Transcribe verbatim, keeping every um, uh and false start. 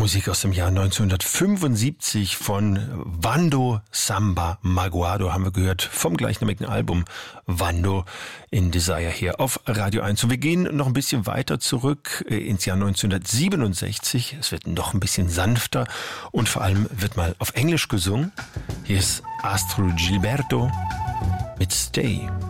Musik aus dem Jahr neunzehnhundertfünfundsiebzig von Vando Samba Magoado haben wir gehört vom gleichnamigen Album Vando in Desire hier auf Radio eins. Und wir gehen noch ein bisschen weiter zurück ins Jahr neunzehnhundertsiebenundsechzig. Es wird noch ein bisschen sanfter und vor allem wird mal auf Englisch gesungen. Hier ist Astrud Gilberto mit Stay.